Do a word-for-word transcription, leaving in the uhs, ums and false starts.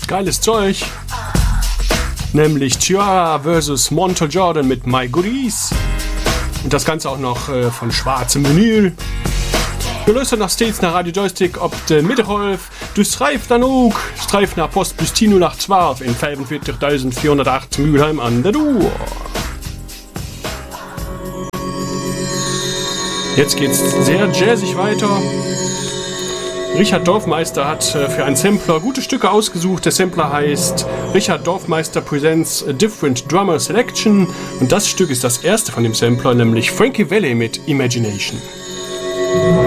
geiles Zeug. Nämlich Ciara versus. Montel Jordan mit My Goodies. Und das Ganze auch noch äh, von schwarzem Vinyl. Du löst noch stets nach Radio Joystick ob de Mittelholf. Du streifst dann auch. Streif nach Post bis null acht zwölf in fünfundvierzigtausendvierhundertacht Mülheim an der Ruhr. Jetzt geht's sehr jazzig weiter. Richard Dorfmeister hat für einen Sampler gute Stücke ausgesucht. Der Sampler heißt Richard Dorfmeister Presents a Different Drummer Selection. Und das Stück ist das erste von dem Sampler, nämlich Frankie Valli mit Imagination.